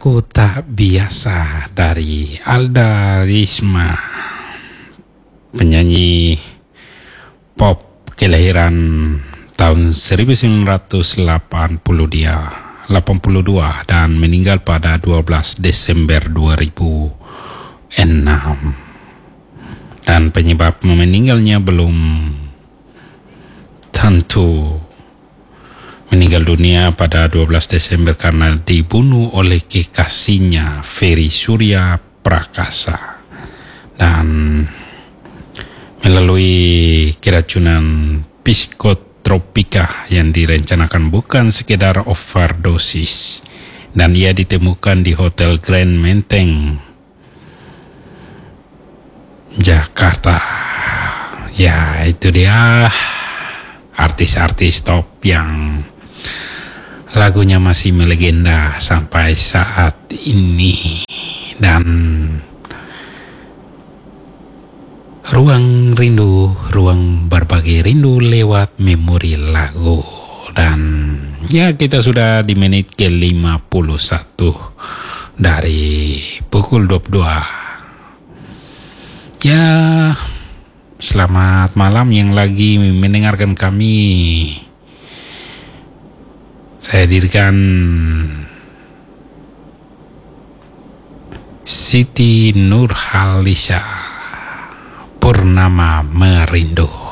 Aku Tak Biasa dari Alda Risma, penyanyi pop kelahiran tahun 1982 dan meninggal pada 12 Desember 2006. Dan penyebab meninggalnya belum tentu. Meninggal dunia pada 12 Desember karena dibunuh oleh kekasihnya Ferry Surya Prakasa dan melalui keracunan psikotropika yang direncanakan bukan sekedar overdosis, dan ia ditemukan di Hotel Grand Menteng, Jakarta. Ya, itu dia artis-artis top yang lagunya masih melegenda sampai saat ini. Dan ruang berbagi rindu lewat memori lagu. Dan ya, kita sudah di menit ke-51 dari pukul 22. Ya, selamat malam yang lagi mendengarkan kami. Saya hadirkan Siti Nurhalisha, Purnama Merindu.